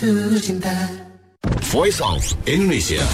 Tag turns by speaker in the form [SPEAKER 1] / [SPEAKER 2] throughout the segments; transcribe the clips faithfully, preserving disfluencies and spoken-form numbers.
[SPEAKER 1] Jatuh Cinta
[SPEAKER 2] Voice of Indonesia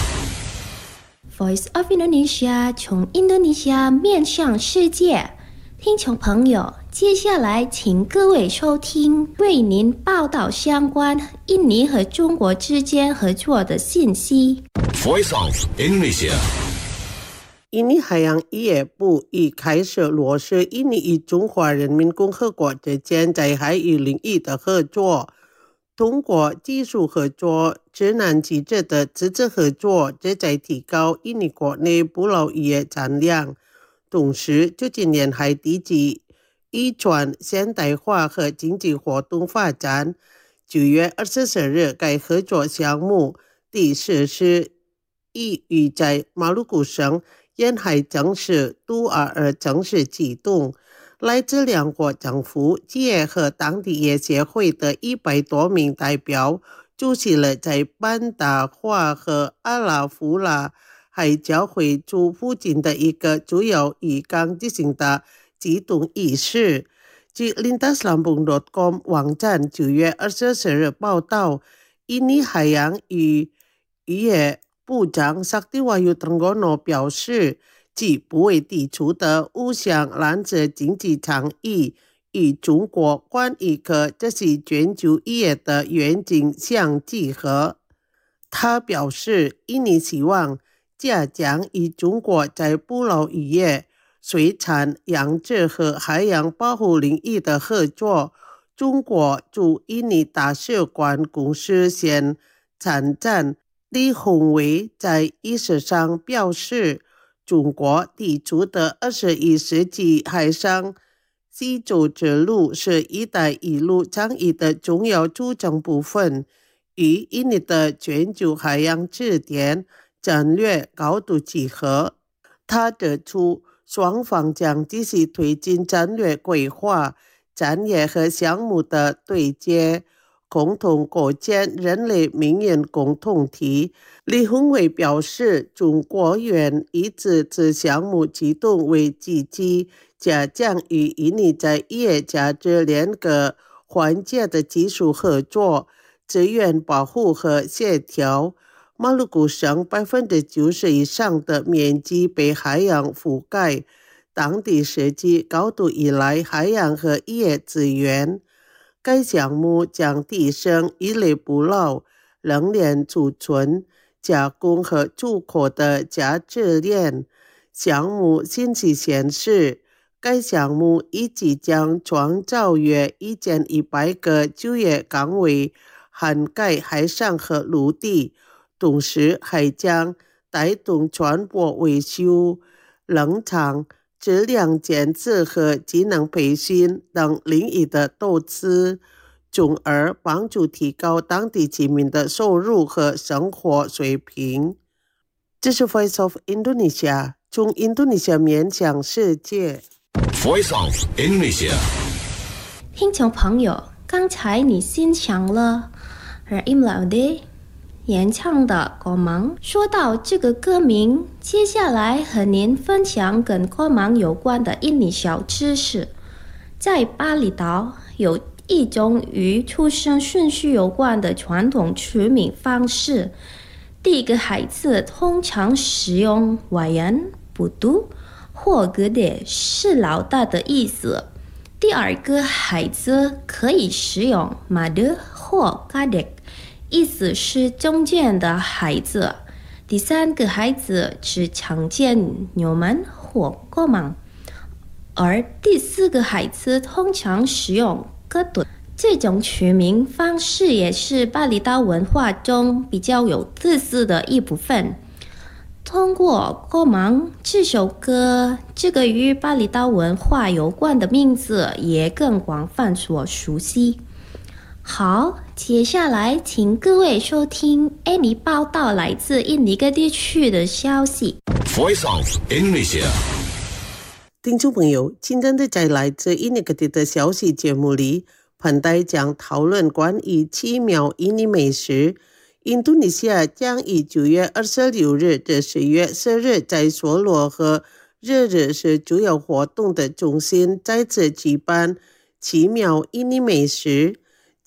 [SPEAKER 3] Voice of Indonesia 从印度尼西亚面向世界。听众朋友，接下来请各位收听为您报道相关印尼和中国之间合作的信息。
[SPEAKER 2] Voice of Indonesia
[SPEAKER 4] 印尼海洋渔业部已开始落实印尼与中华人民共和国之间在海域领域的合作，通过技术合作、职能机制的资质合作，旨在提高印尼国内捕捞渔业产量，同时促进沿海地区渔船现代化和经济活动发展。九月二十四日，该合作项目的实施已于在马鲁古省沿海城市杜尔尔城市启动，来自两国政府、企业和当地业协会的一百多名代表出席了在班达华和阿拉夫拉海交汇处附近的一个主要渔港进行的启动仪式。据 lintas lampung dot com 网站九月二十四日报道，印尼海洋与渔业部长萨蒂瓦尤滕戈诺表示，其不会抵触的五项蓝色经济倡议与中国关于可这是全球渔业的愿景相结合。他表示，印尼希望加强与中国在捕捞渔业、水产、养殖和海洋保护领域的合作。中国驻印尼大使馆公司线参赞李宏伟在仪式上表示，中国提出的二十一世纪海上丝绸之路是一带一路倡议的重要组成部分，与印尼的全球海洋制点战略高度契合。他指出，双方将继续推进战略规划、产业和项目的对接，共同构建人类命运共同体。李宏伟表示，中国愿以此次项目启动为契机，加强与印尼在渔业价值链各环节的技术合作、资源保护和协调。马鲁古省 百分之九十 以上的面积被海洋覆盖，当地实际高度依赖海洋和渔业资源。该项目将提升鱼类捕捞、冷链储存、加工和出口的价值链。项目信息显示，该项目预计将创造约一千一百个就业岗位，涵盖海上和陆地，同时还将带动船舶维修、冷藏、质量检测和技能培训等领域的投资，从而帮助提高当地居民的收入和生活水平。这是 Voice of Indonesia 从印度尼西亚面向世界。
[SPEAKER 2] Voice of Indonesia
[SPEAKER 3] 听众朋友，刚才你欣赏了 Raim Laude 演唱的歌芒。说到这个歌名，接下来和您分享跟歌芒有关的印尼小知识。在巴厘岛有一种与出生顺序有关的传统取名方式。第一个孩子通常使用 Wayan、Putu 或 Gede 是老大的意思。第二个孩子可以使用 Made 或 Kadek， 意思是中间的孩子。第三个孩子只常见 Nyoman 或 Komang， 而第四个孩子通常使用 Ketut。这种取名方式也是巴厘岛文化中比较有特色的一部分。通过《歌芒》这首歌，这个与巴厘岛文化有关的名字也更广泛所熟悉。好，接下来请各位收听印尼报道来自印尼各地区的消息。
[SPEAKER 2] Voice of Indonesia
[SPEAKER 4] 听众朋友，今天的在来自印尼各地的消息节目里，本台将讨论关于奇妙印尼美食。印度尼西亚将于九月二十六日至十月四日在索罗和日日是主要活动的中心再次举办奇妙印尼美食。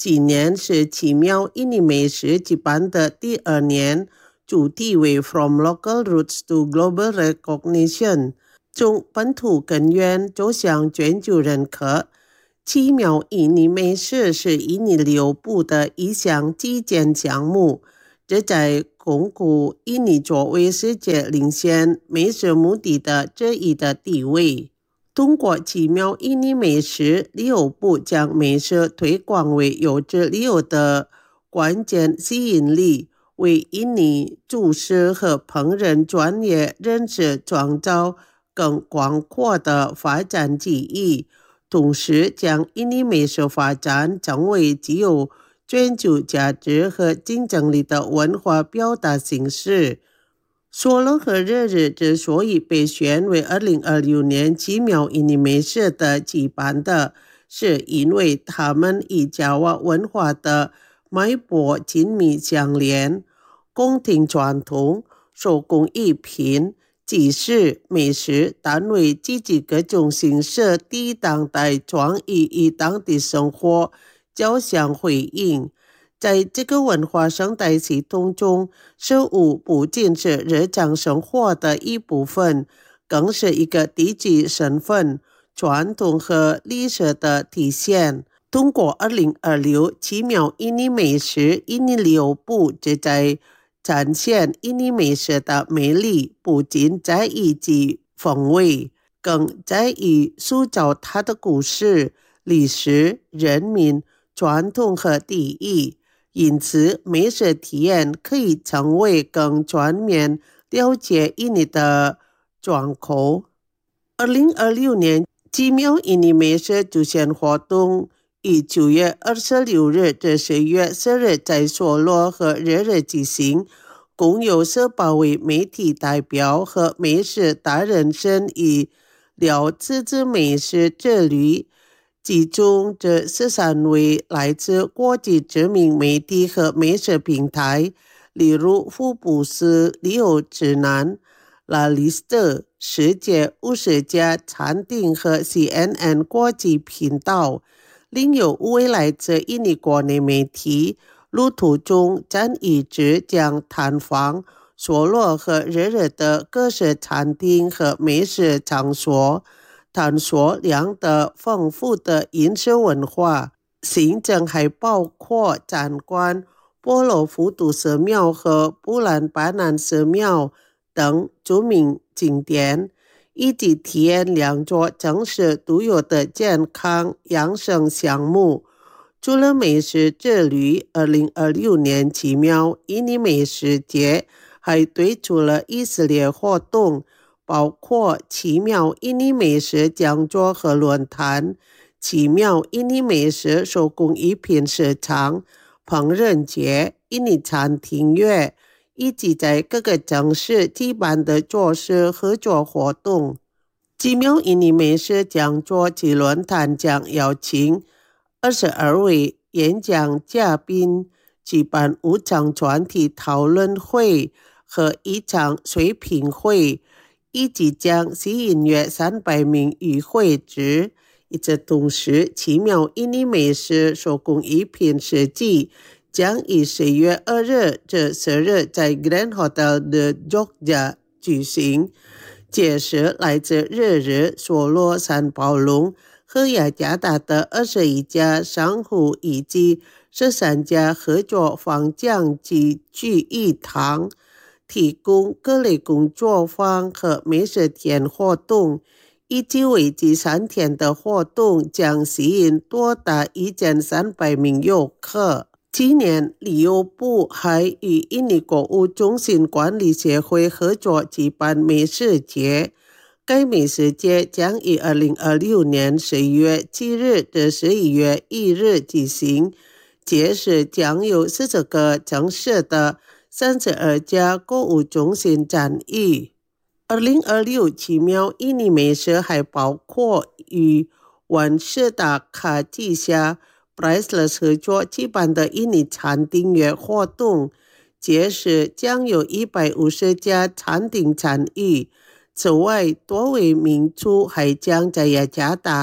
[SPEAKER 4] 今年是奇妙印尼美食举办的第二年，主题为 From Local Roots to Global Recognition， 从本土根源走向全球认可。奇妙印尼美食是印尼旅游部的一项基建项目，旨在巩固印尼作为世界领先美食目的的这一的地位。通过奇妙印尼美食，旅游部将美食推广为有着旅游的关键吸引力，为印尼厨师和烹饪专业人士创造更广阔的发展机遇，同时将印尼美食发展成为具有全球价值和竞争力的文化表达形式。索罗和热日之所以被选为二零二六年奇妙印尼美食的举办的，是因为他们与爪哇文化的脉搏紧密相连，宫廷传统、手工艺品、集市、美食单位积极各种形式地当代创意与当地生活交相辉映。在这个文化生态系统中，食物不仅是日常生活的一部分，更是一个地区身份、传统和历史的体现。通过二零二六奇妙印尼美食，印尼旅游部旨在展现印尼美食的魅力，不仅在于其风味，更在于塑造它的故事、历史、人民、传统和地域。因此，美食体验可以成为更全面了解印尼的窗口。二零二六年奇妙印尼美食主线活动于九月二十六日至十月四日在索罗和热日举行，共有十八位媒体代表和美食达人参与了自制美食之旅。其中这十三位来自国际知名媒体和美食平台，例如福布斯旅游指南、La Lista、世界五十家餐厅和 C N N 国际频道。另有五位来自印尼国内媒体，路途中将一直将探访索罗和热日的各式餐厅和美食场所，探索两的丰富的饮食文化。行程还包括参观波罗浮屠寺庙和布兰巴南寺庙等著名景点，以及体验两座城市独有的健康养生项目。除了美食之旅，二零二六年奇妙印尼美食节还推出了一系列活动，包括奇妙印尼美食讲座和论坛、奇妙印尼美食手工艺品市场、烹饪节、印尼餐厅月，以及在各个城市举办的做事合作活动。奇妙印尼美食讲座及论坛将邀请二十二位演讲嘉宾，举办五场专题讨论会和一场水平会，以及将吸引约三百名与会者。与此同时，奇妙印尼美食手工艺品市集将于十月二日至十日在 Grand Hotel de Jogja 举行，届时来自日日、索罗、三宝龙和雅加达的二十一家商户以及十三家合作坊将及聚一堂，提供各类工作坊和美食田活动。以及为期三天的活动将吸引多达一千三百名游客。今年旅游部还与印尼购物中心管理协会合作举办美食节，该美食节将于二零二六年十一月七日至十一月一日举行，届时将有四十个城市的三十二家购物中心参与。二零二六奇妙印尼美食还包括与万事达卡旗下 Priceless 合作举办的印尼餐厅月活动，届时将有一百五十家餐厅参与。此外，多位名厨还将在雅加达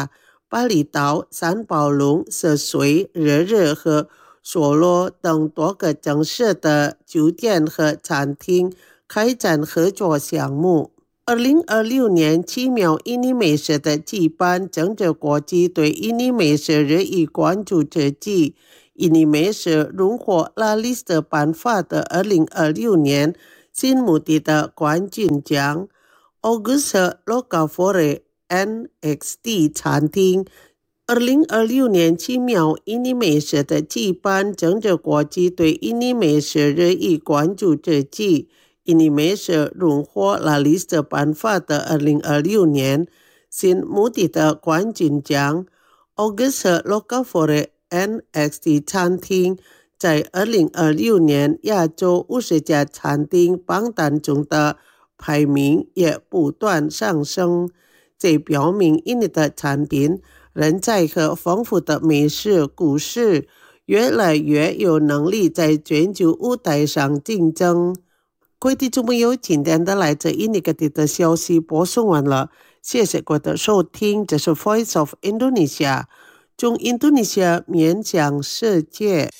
[SPEAKER 4] 巴厘岛、三宝龙、涉水、热热和索罗等多个城市的酒店和餐厅开展合作项目。二零二六年奇妙印尼美食的举办，整个国际对印尼美食日益关注之际，印尼美食荣获拉里斯的颁发的二零二六年新目的的冠军奖。Augusta Locafore N X T 餐厅二零二六年奇妙印尼美食的举办，整个国际对印尼美食日益关注之际，印尼美食荣获拉里斯颁发的二零二六年新目的的冠军奖。Augusta Locafore N X T 餐厅在二零二六年亚洲五十家餐厅榜单中的排名也不断上升，这表明印尼的产品、人才和丰富的美食故事越来越有能力在全球舞台上竞争。各位听众朋友，今天的来自印尼各地的消息播送完了，谢谢各位的收听，这是 Voice of Indonesia， 从印度尼西亚面向世界。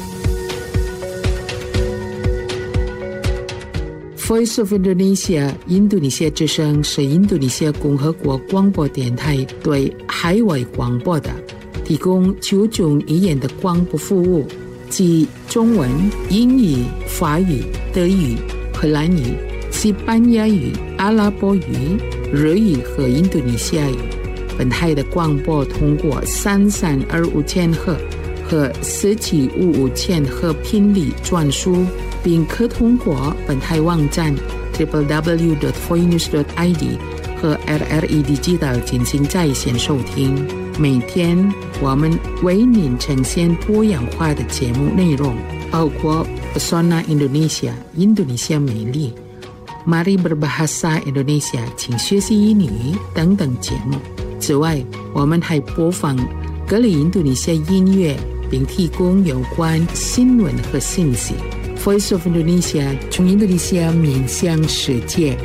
[SPEAKER 1] Voice of Indonesia 印度尼西亚之声是印度尼西亚共和国广播电台对海外广播的提供九种语言的广播服务，即中文、英语、法语、德语、荷兰语、西班牙语、阿拉伯语、日语和印度尼西亚语。本台的广播通过三三二五千赫和四七五五千赫频率转输，并可通过本台网站 double-u double-u double-u dot voinews dot i d 和 R R E Digital 进行在线收听。每天我们为您呈现多样化的节目内容，包括 Pesona Indonesia 印度尼西亚美丽、Mari Berbahasa Indonesia 请学习英语等等节目。此外，我们还播放各类印度尼西亚音乐，并提供有关新闻和信息。Voice of Indonesia 从印度尼西亚面向世界。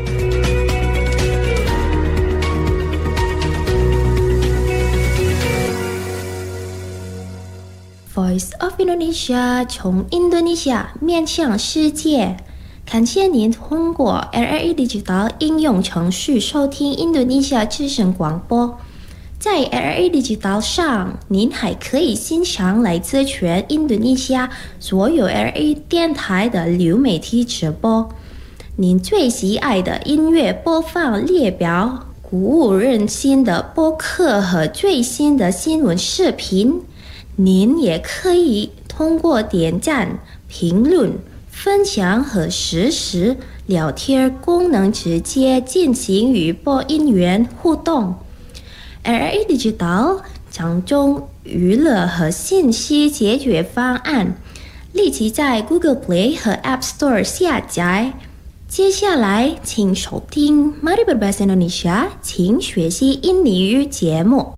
[SPEAKER 3] Voice of Indonesia 从印度尼西亚面向世界。感谢您通过 R R E Digital 应用程序收听印度尼西亚之声广播。在 R R E Digital 上，您还可以欣赏来自全印度尼西亚所有 R R E 电台的流媒体直播。您最喜爱的音乐播放列表、鼓舞人心的播客和最新的新闻视频。您也可以通过点赞、评论、分享和实时聊天功能直接进行与播音员互动。R R E Digital 掌中娱乐和信息解决方案，立即在 Google Play 和 App Store 下载。接下来，请收听 Mari Berbahasa Indonesia 请学习印尼语节目。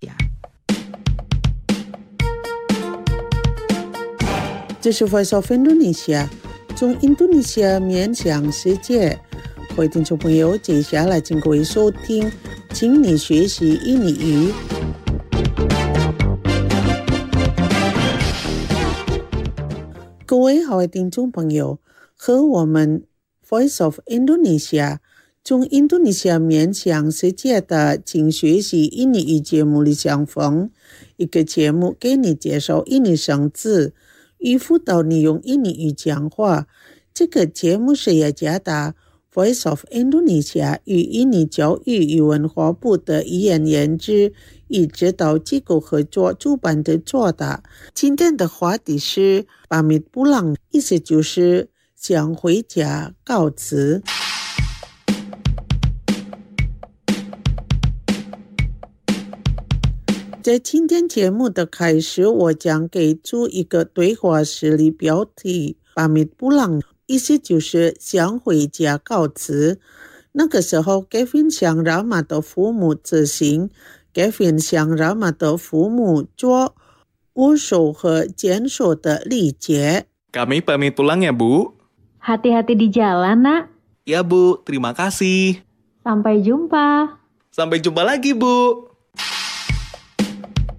[SPEAKER 4] 这是 Voice of Indonesia， 从印度尼西亚面向世界。各位听众朋友，接下来请各位收听，请你学习印尼语。各位好，听众朋友，和我们 Voice of Indonesia 从印度尼西亚面向世界的请学习印尼语节目里相逢。一个节目给你介绍印尼生字，与辅导你用印尼语讲话。这个节目是雅加达 Voice of Indonesia 与印尼教育与文化部的语言研究与指导机构合作主办的做的。今天的话题是 pamit pulang， 意思就是想回家告辞。在今天节目的开始，我将给出一个对话实例标题 pamit pulang， 意思就是想回家告辞。那个时候 Kevin 向Rama 的父母辞行， Kevin 向Rama 的父母做握手和牵手的礼节。
[SPEAKER 5] Kami pamit pulang ya, Bu.
[SPEAKER 6] Hati-hati di jalan, Nak.
[SPEAKER 5] Ya, Bu. Terima kasih.
[SPEAKER 6] Sampai jumpa.
[SPEAKER 5] Sampai jumpa lagi, Bu.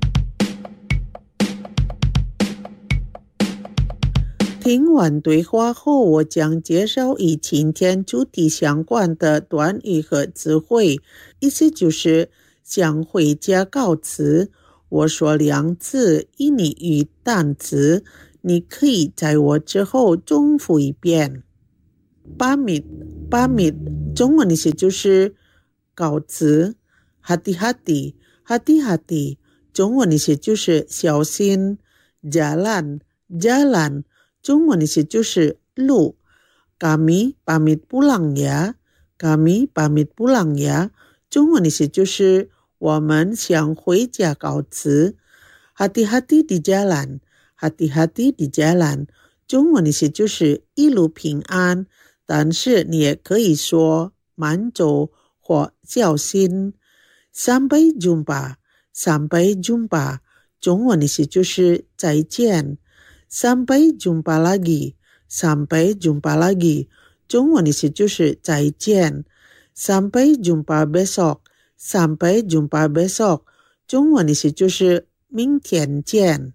[SPEAKER 4] 听完对话后，我将介绍与今天主题相关的短语和词汇，意思就是想回家告辞。我说两次印尼语单词，你可以在我之后重复一遍。pamit pamit 中文意思就是告辞。hati-hati hati-hati 中文意思就是小心。jalan jalan 中文意思就是路。kami pamit pulang ya kami pamit pulang ya 中文意思就是我们想回家告辞。hati-hati di jalan hati-hati di jalan 中文意思就是一路平安，但是你也可以说慢走或小心。sampai jumpa sampai jumpa 中文意思就是再见。sampai jumpa lagi sampai jumpa lagi 中文意思就是再见。sampai jumpa besok sampai jumpa besok 中文意思就是明天见。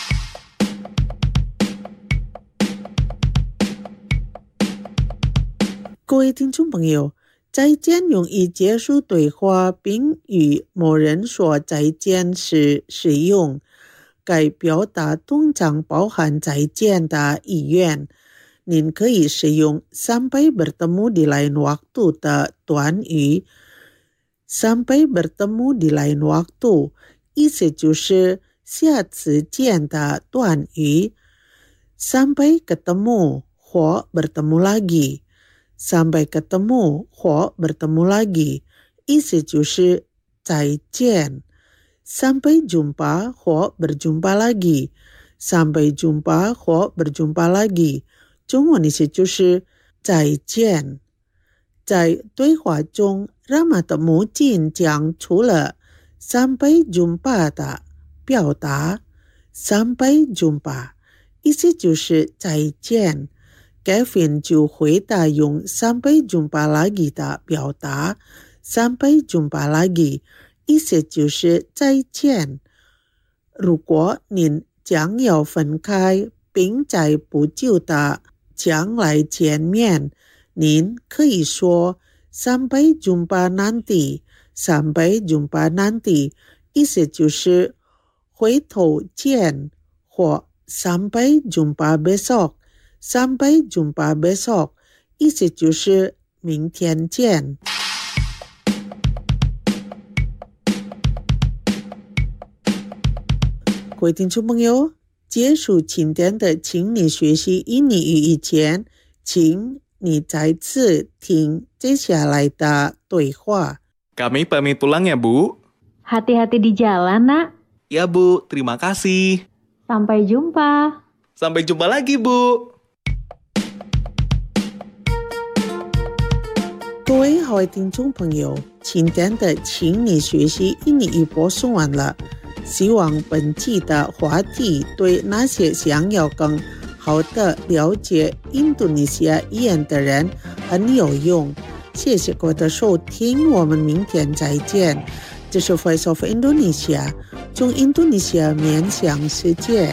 [SPEAKER 4] 各位听众朋友，再见用以结束对话并与某人说再见时使用，该表达通常包含再见的意愿。您可以使用 sampai bertemu di lain waktu 的短语。sampai bertemu di lain waktu 意思就是下次见的短语。sampai ketemu 或 bertemu lagi sampai ketemu 或 bertemu lagi 意思就是再见。sampai jumpa 或 berjumpa lagi sampai jumpa 或 berjumpa lagi 中文意思就是再见。在对话中Rama的母亲讲出了 sampai jumpa 的表达。sampai jumpa 意思就是再见。Kevin 就回答用 sampai jumpa lagi 的表达。sampai jumpa lagi 意思就是再见。如果您将要分开并在不久的将来见面，您可以说sampai jumpa nanti sampai jumpa nanti 意思就是回头见，或 sampai jumpa besok sampai jumpa besok 意思就是明天见。各位听众朋友，结束今天的请你学习印尼语以前，请你再次听接下来的对话。
[SPEAKER 5] Kami pamit pulang ya, Bu.
[SPEAKER 6] Hati-hati di jalan, Nak.
[SPEAKER 5] Ya, Bu. Terima kasih.
[SPEAKER 6] Sampai jumpa.
[SPEAKER 5] Sampai jumpa lagi, Bu.
[SPEAKER 4] 各位好听众朋友，今天的请你学习印尼语播送完了，希望本期的话题对那些想要更好的了解印度尼西亚语言的人很有用。谢谢各位的收听，我们明天再见。这是 Voice of Indonesia， 从印度尼西亚面向世界。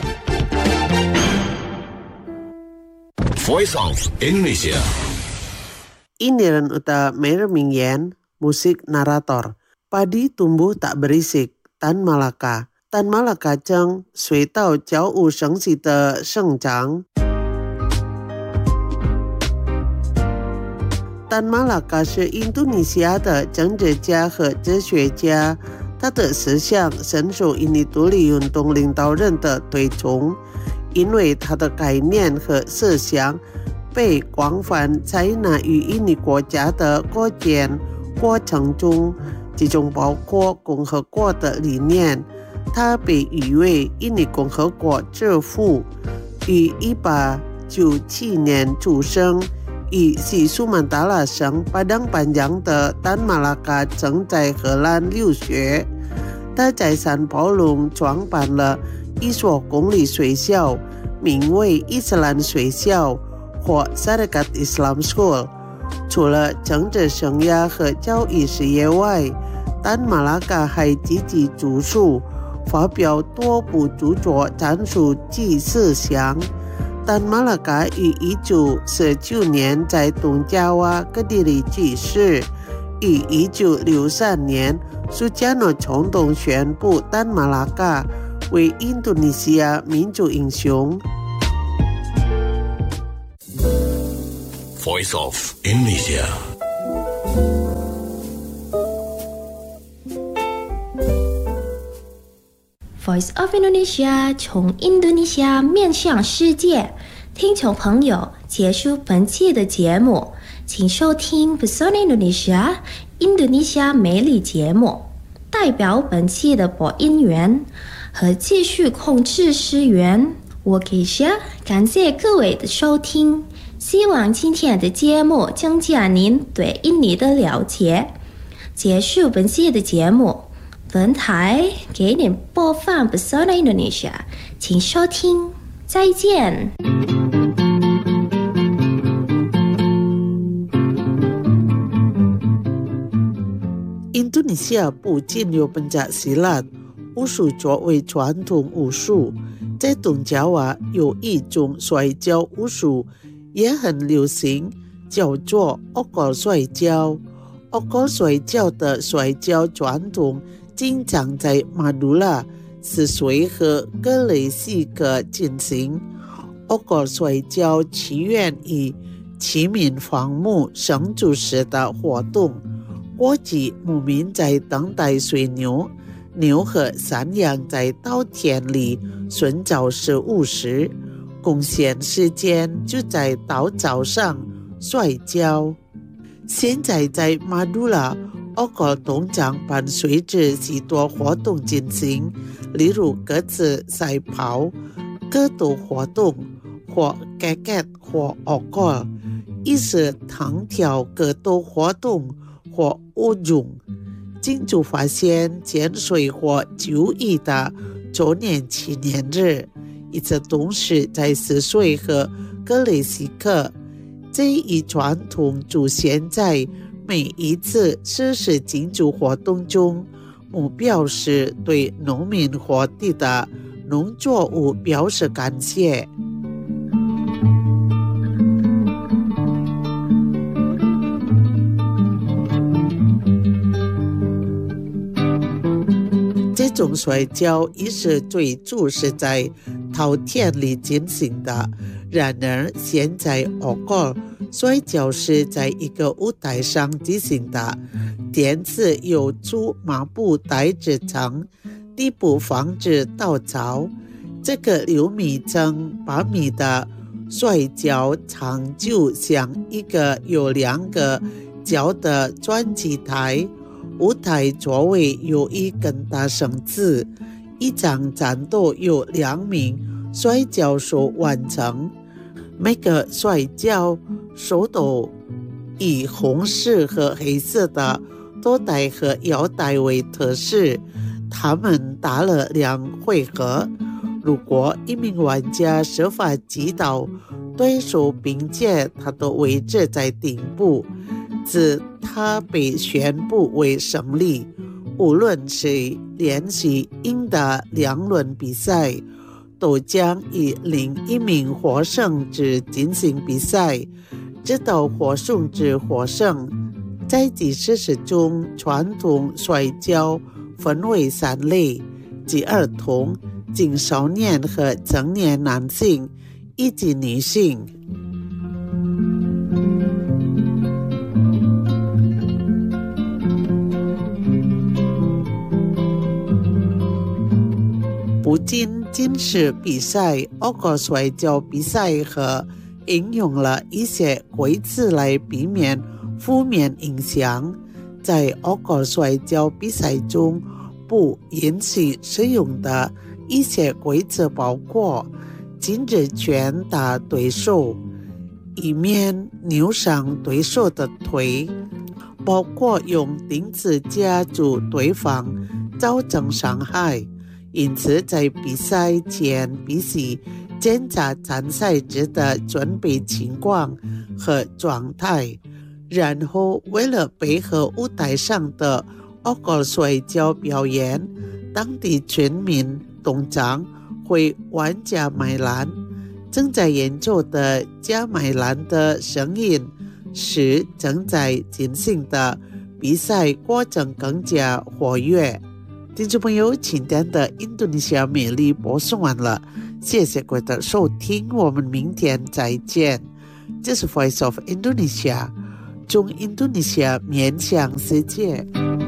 [SPEAKER 2] Voice of Indonesia。
[SPEAKER 4] Iniran uta Mer Mingyen, musik narator. Padi tumbuh tak berisik, Tan Malaka. Tan Malaka正随到悄无声息的生长。丹马拉卡是印度尼西亚的政治家和哲学家，他的思想深受印尼独立运动领导人的推崇，因为他的概念和思想被广泛采纳于印尼国家的构建过程中，其中包括共和国的理念。他被誉为印尼共和国之父，于一八九七年出生。与西苏曼达拉省Padang Panjang的丹马拉卡正在荷兰留学。他在三宝龙创办了一所公立学校，名为伊斯兰学校或 Syarikat Islam School。除了政治生涯和教育事业外，丹马拉卡还积极著述，发表多部著作阐述其思想。 丹马拉嘎于一九四九年在东爪哇各地里举事，于一九六三年苏加诺总统宣布丹马拉嘎为印度尼西亚民族英雄。
[SPEAKER 2] Voice of Indonesia。
[SPEAKER 3] Voice of Indonesia 从印度尼西亚面向世界，听众朋友，结束本期的节目，请收听 Pesona Indonesia 印度尼西亚美丽节目。代表本期的播音员和技术控制师员，我给下感谢各位的收听，希望今天的节目增加您对印尼的了解。结束本期的节目。本台给您播放 Pesona Indonesia， 请收听，再见。
[SPEAKER 4] 印度尼西亚不仅有本甲希腊巫术作为传统巫术，在东爪哇有一种摔跤巫术也很流行，叫做奥高摔跤。奥高摔跤的摔跤传统经常在马杜拉、斯水和格雷西克进行。奥高摔跤起源于齐民放牧生猪时的活动，过去牧民在等待水牛、牛和山羊在稻田里寻找食物时，贡献时间就在稻草上摔跤。现在在马杜拉，奥高动场伴随着许多活动进行，例如鸽子赛跑、格斗活动或格格或奥高，亦是弹跳格斗活动或舞种。庆祝发现潜水或就医的周年纪念日，一直同时在斯水和格雷西克。这一传统出现在每一次实施庆祝活动中，目标是对农民获得的农作物表示感谢。这种摔跤也是最初是在稻田里进行的，然而现在奥高摔跤是在一个舞台上进行的，垫子由粗麻布袋制成，底部放置稻草。这个六米乘八米的摔跤场就像一个有两个脚的转机台，舞台周围有一根大绳子，一场战斗由两名摔跤手完成。每个摔跤手都以红色和黑色的头带和腰带为特色，他们打了两回合。如果一名玩家设法击倒对手并且他的位置在顶部，则他被宣布为胜利。无论是连续赢得两轮比赛，都将以另一名获胜者进行比赛，直到获胜者获胜。在这事实中，传统摔跤分为三类，即儿童、青少年和成年男性以及女性。不仅仅是比赛，奥高摔跤比赛和应用了一些规则来避免负面影响。在奥高摔跤比赛中，不允许使用的一些规则包括禁止拳打对手，以免扭伤对手的腿，包括用钉子夹住对方造成伤害。因此在比赛前必须检查参赛者的准备情况和状态，然后为了配合舞台上的奥高摔跤表演，当地村民通常会玩家买单。 正在研究的加美兰的声音使正在进行的比赛过程更加活跃。听众朋友，今天的印度尼西亚美丽播送完了，谢谢各位的收听，我们明天再见。这是 Voice of Indonesia， 中印度尼西亚面向世界。